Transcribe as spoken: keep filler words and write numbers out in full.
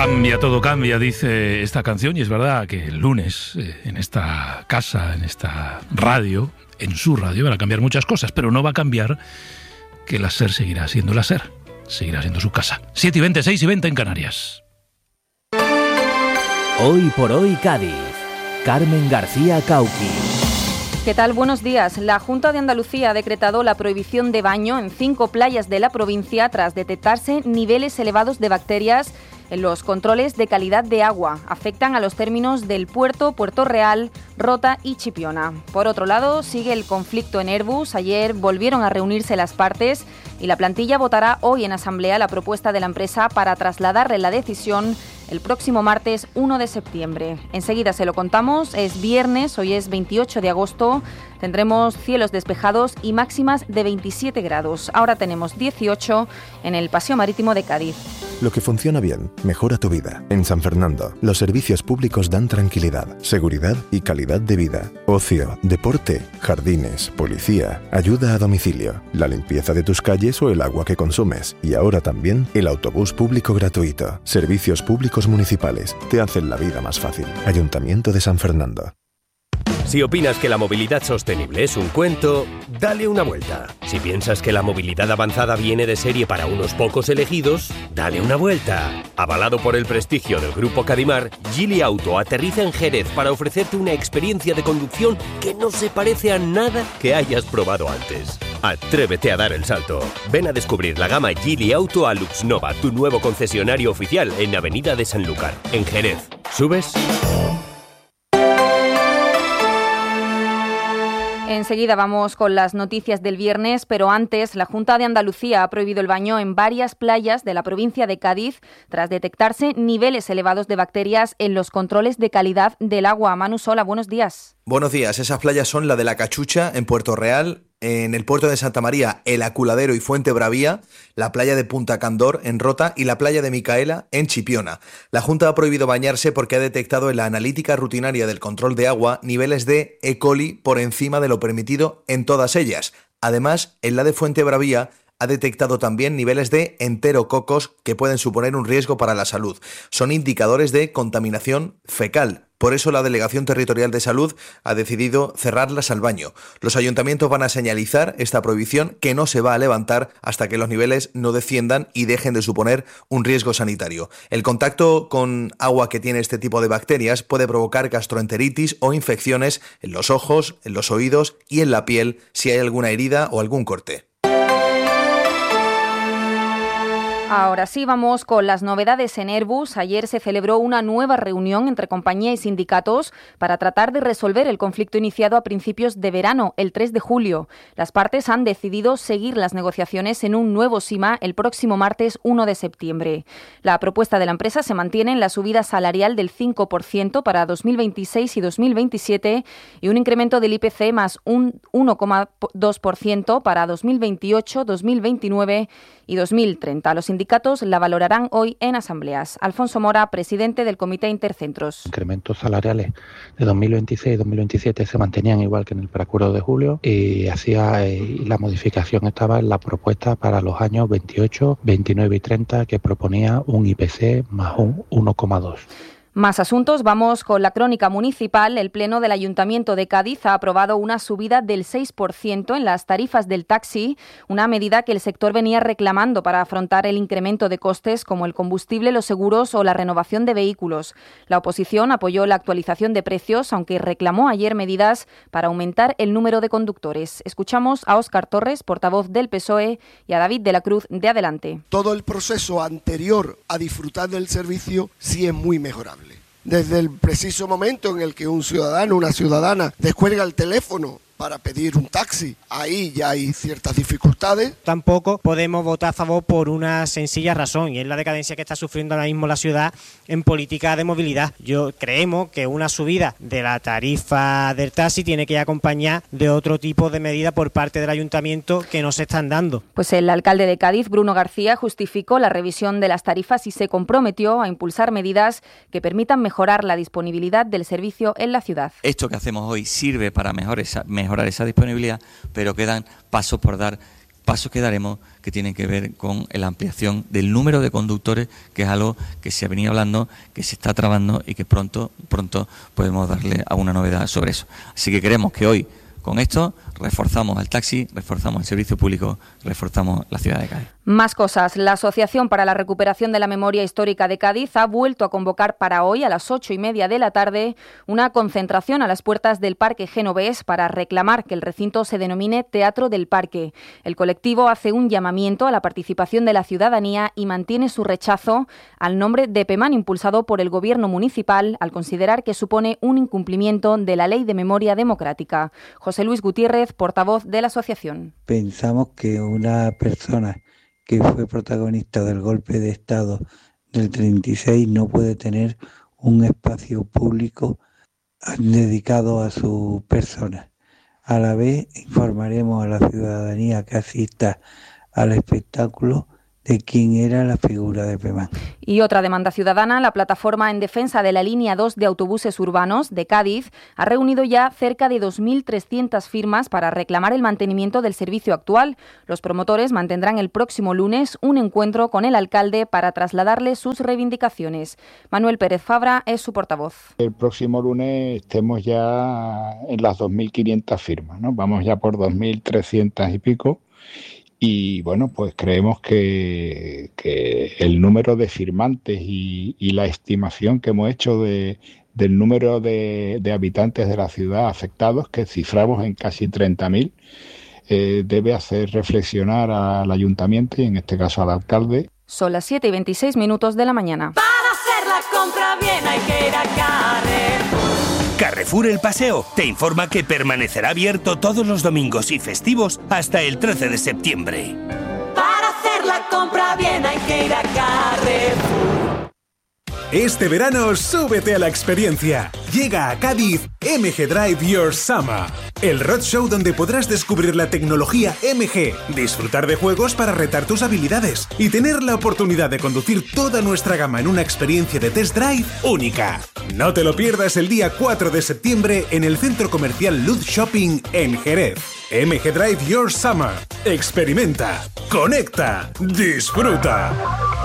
Cambia, todo cambia, dice esta canción, y es verdad que el lunes eh, en esta casa, en esta radio, en su radio, van a cambiar muchas cosas, pero no va a cambiar que la SER seguirá siendo la SER, seguirá siendo su casa. siete y veinte, seis y veinte en Canarias. Hoy por hoy Cádiz. Carmen García Cauqui. ¿Qué tal? Buenos días. La Junta de Andalucía ha decretado la prohibición de baño en cinco playas de la provincia tras detectarse niveles elevados de bacterias en los controles de calidad de agua. Afectan a los términos del Puerto, Puerto Real, Rota y Chipiona. Por otro lado, sigue el conflicto en Airbus. Ayer volvieron a reunirse las partes y la plantilla votará hoy en asamblea la propuesta de la empresa para trasladarle la decisión el próximo martes uno de septiembre. Enseguida se lo contamos, es viernes, hoy es veintiocho de agosto, tendremos cielos despejados y máximas de veintisiete grados. Ahora tenemos dieciocho en el Paseo Marítimo de Cádiz. Lo que funciona bien, mejora tu vida. En San Fernando, los servicios públicos dan tranquilidad, seguridad y calidad de vida. Ocio, deporte, jardines, policía, ayuda a domicilio, la limpieza de tus calles o el agua que consumes. Y ahora también el autobús público gratuito. Servicios públicos municipales te hacen la vida más fácil. Ayuntamiento de San Fernando. Si opinas que la movilidad sostenible es un cuento, dale una vuelta. Si piensas que la movilidad avanzada viene de serie para unos pocos elegidos, dale una vuelta. Avalado por el prestigio del Grupo Cadimar, Geely Auto aterriza en Jerez para ofrecerte una experiencia de conducción que no se parece a nada que hayas probado antes. Atrévete a dar el salto. Ven a descubrir la gama Geely Auto a Luxnova, tu nuevo concesionario oficial en Avenida de Sanlúcar, en Jerez. ¿Subes? Enseguida vamos con las noticias del viernes, pero antes la Junta de Andalucía ha prohibido el baño en varias playas de la provincia de Cádiz tras detectarse niveles elevados de bacterias en los controles de calidad del agua. Manu Sola, buenos días. Buenos días. Esas playas son la de La Cachucha, en Puerto Real, en el puerto de Santa María, El Aculadero y Fuente Bravía, la playa de Punta Candor, en Rota, y la playa de Micaela, en Chipiona. La Junta ha prohibido bañarse porque ha detectado en la analítica rutinaria del control de agua niveles de E. coli por encima de lo permitido en todas ellas. Además, en la de Fuente Bravía ha detectado también niveles de enterococos que pueden suponer un riesgo para la salud. Son indicadores de contaminación fecal. Por eso la Delegación Territorial de Salud ha decidido cerrarlas al baño. Los ayuntamientos van a señalizar esta prohibición que no se va a levantar hasta que los niveles no desciendan y dejen de suponer un riesgo sanitario. El contacto con agua que tiene este tipo de bacterias puede provocar gastroenteritis o infecciones en los ojos, en los oídos y en la piel si hay alguna herida o algún corte. Ahora sí, vamos con las novedades en Airbus. Ayer se celebró una nueva reunión entre compañía y sindicatos para tratar de resolver el conflicto iniciado a principios de verano, el tres de julio. Las partes han decidido seguir las negociaciones en un nuevo SIMA el próximo martes uno de septiembre. La propuesta de la empresa se mantiene en la subida salarial del cinco por ciento para dos mil veintiséis y dos mil veintisiete y un incremento del I P C más un uno coma dos por ciento para dos mil veintiocho, dos mil veintinueve y dos mil treinta. Los sindicatos la valorarán hoy en asambleas. Alfonso Mora, presidente del Comité Intercentros. Incrementos salariales de dos mil veintiséis y dos mil veintisiete se mantenían igual que en el preacuerdo de julio y hacía eh, la modificación estaba en la propuesta para los años veintiocho, veintinueve y treinta, que proponía un I P C más un uno coma dos. Más asuntos, vamos con la crónica municipal. El Pleno del Ayuntamiento de Cádiz ha aprobado una subida del seis por ciento en las tarifas del taxi, una medida que el sector venía reclamando para afrontar el incremento de costes como el combustible, los seguros o la renovación de vehículos. La oposición apoyó la actualización de precios, aunque reclamó ayer medidas para aumentar el número de conductores. Escuchamos a Óscar Torres, portavoz del P S O E, y a David de la Cruz, de Adelante. Todo el proceso anterior a disfrutar del servicio sí es muy mejorable. Desde el preciso momento en el que un ciudadano, una ciudadana, descuelga el teléfono para pedir un taxi, ahí ya hay ciertas dificultades. Tampoco podemos votar a favor por una sencilla razón, y es la decadencia que está sufriendo ahora mismo la ciudad en política de movilidad. Yo creemos que una subida de la tarifa del taxi tiene que ir acompañada de otro tipo de medidas por parte del ayuntamiento que no se están dando. Pues el alcalde de Cádiz, Bruno García, justificó la revisión de las tarifas y se comprometió a impulsar medidas que permitan mejorar la disponibilidad del servicio en la ciudad. Esto que hacemos hoy sirve para mejorar esa, mejorar esa disponibilidad, pero quedan pasos por dar pasos que daremos que tienen que ver con la ampliación del número de conductores, que es algo que se ha venido hablando, que se está trabando y que pronto, pronto podemos darle alguna novedad sobre eso. Así que queremos que hoy, con esto, reforzamos el taxi, reforzamos el servicio público, reforzamos la ciudad de Cádiz. Más cosas. La Asociación para la Recuperación de la Memoria Histórica de Cádiz ha vuelto a convocar para hoy, a las ocho y media de la tarde, una concentración a las puertas del Parque Genovés para reclamar que el recinto se denomine Teatro del Parque. El colectivo hace un llamamiento a la participación de la ciudadanía y mantiene su rechazo al nombre de PEMAN impulsado por el Gobierno municipal, al considerar que supone un incumplimiento de la Ley de Memoria Democrática. José Luis Gutiérrez, portavoz de la asociación. Pensamos que una persona que fue protagonista del golpe de Estado del treinta y seis no puede tener un espacio público dedicado a su persona. A la vez informaremos a la ciudadanía que asista al espectáculo de quién era la figura de PEMAN. Y otra demanda ciudadana, la plataforma en defensa de la línea dos de autobuses urbanos de Cádiz ha reunido ya cerca de dos mil trescientas firmas para reclamar el mantenimiento del servicio actual. Los promotores mantendrán el próximo lunes un encuentro con el alcalde para trasladarle sus reivindicaciones. Manuel Pérez Fabra es su portavoz. El próximo lunes estemos ya en las dos mil quinientas firmas, ¿no? Vamos ya por dos mil trescientas y pico. Y bueno, pues creemos que, que el número de firmantes y, y la estimación que hemos hecho de, del número de, de habitantes de la ciudad afectados, que ciframos en casi treinta mil, eh, debe hacer reflexionar al ayuntamiento y en este caso al alcalde. Son las siete y veintiséis minutos de la mañana. Para hacer la compra bien hay que ir a Carrefour. Carrefour El Paseo te informa que permanecerá abierto todos los domingos y festivos hasta el trece de septiembre. Para hacer la compra bien hay que ir a Carrefour. Este verano súbete a la experiencia. Llega a Cádiz M G Drive Your Summer, el roadshow donde podrás descubrir la tecnología M G, disfrutar de juegos para retar tus habilidades y tener la oportunidad de conducir toda nuestra gama en una experiencia de test drive única. No te lo pierdas el día cuatro de septiembre en el Centro Comercial Luz Shopping en Jerez. M G Drive Your Summer. Experimenta, conecta, disfruta.